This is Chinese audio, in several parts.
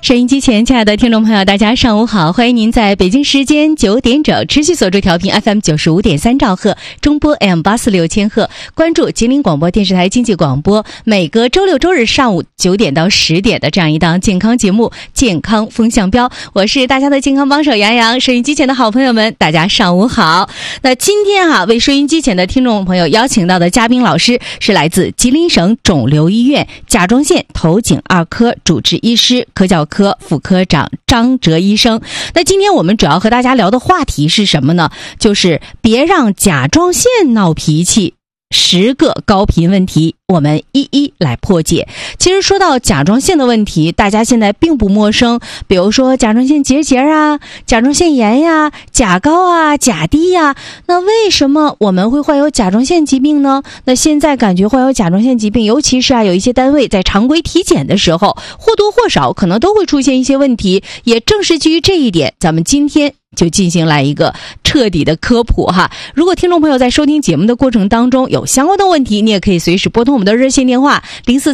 收音机前亲爱的听众朋友，大家上午好，欢迎您在北京时间9点整持续锁住调频 FM 95.3兆赫，中波 AM846千赫，关注吉林广播电视台经济广播，每个周六周日上午9点到10点的这样一档健康节目健康风向标，我是大家的健康帮手杨洋。收音机前的好朋友们，大家上午好。那今天为收音机前的听众朋友邀请到的嘉宾老师是来自吉林省肿瘤医院甲状腺头颈二科主治医师、科教科副科长张哲医生。那今天我们主要和大家聊的话题是什么呢？就是别让甲状腺闹脾气，10个高频问题，我们一一来破解。其实说到甲状腺的问题，大家现在并不陌生，比如说甲状腺结节啊、甲状腺炎呀、甲高啊、甲低呀。那为什么我们会患有甲状腺疾病呢？那现在感觉患有甲状腺疾病，尤其是有一些单位在常规体检的时候，或多或少可能都会出现一些问题。也正是基于这一点，咱们今天就进行来一个彻底的科普哈。如果听众朋友在收听节目的过程当中有相关的问题，你也可以随时拨通我们的热线电话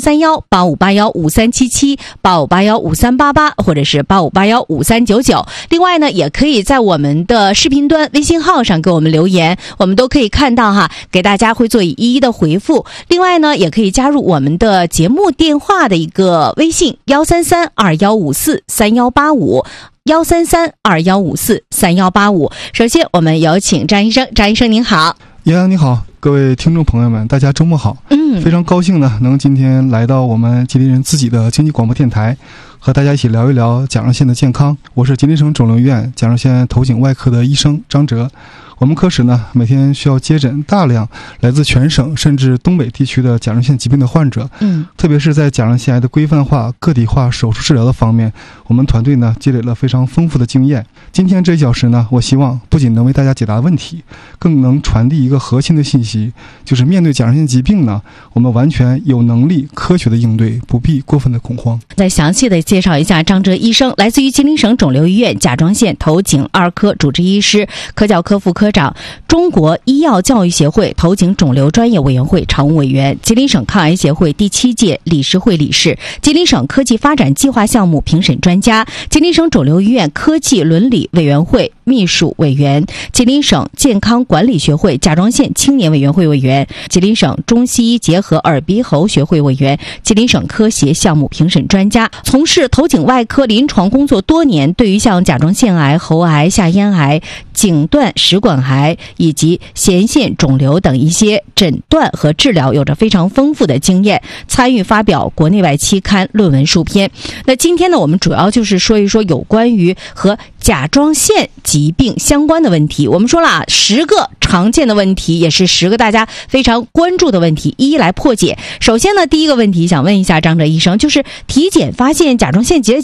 043185815377、85815388，或者是85815399。另外呢，也可以在我们的视频端微信号上给我们留言，我们都可以看到哈，给大家会做一一的回复。另外呢，也可以加入我们的节目电话的一个微信13321543185。13321543185。首先我们有请张医生。张医生您好。 杨洋你好，各位听众朋友们，大家周末好。非常高兴呢，能今天来到我们吉林人自己的经济广播电台，和大家一起聊一聊甲状腺的健康。我是吉林省肿瘤医院甲状腺头颈外科的医生张哲。我们科室呢，每天需要接诊大量来自全省甚至东北地区的甲状腺疾病的患者。特别是在甲状腺癌的规范化、个体化手术治疗的方面，我们团队呢积累了非常丰富的经验。今天这1小时呢，我希望不仅能为大家解答问题，更能传递一个核心的信息，就是面对甲状腺疾病呢，我们完全有能力科学的应对，不必过分的恐慌。 再详细的介绍一下张哲医生，来自于吉林省肿瘤医院甲状腺头颈二科主治医师、科教科副科长，中国医药教育协会头颈肿瘤专业委员会常务委员，吉林省抗癌协会第7届理事会理事，吉林省科技发展计划项目评审专家，吉林省肿瘤医院科技伦理委员会秘书委员，吉林省健康管理学会甲状腺青年委员会委员，吉林省中西医结合耳鼻喉学会委员，吉林省科协项目评审专家，从事头颈外科临床工作多年，对于像甲状腺癌、喉癌、下咽癌、颈段食管癌以及前腺肿瘤等一些诊断和治疗有着非常丰富的经验，参与发表国内外期刊论文数篇。那今天呢，我们主要就是说一说有关于和甲状腺疾病相关的问题。我们说了10个常见的问题，也是10个大家非常关注的问题，一一来破解。首先呢，第一个问题想问一下张哲医生，就是体检发现甲状腺结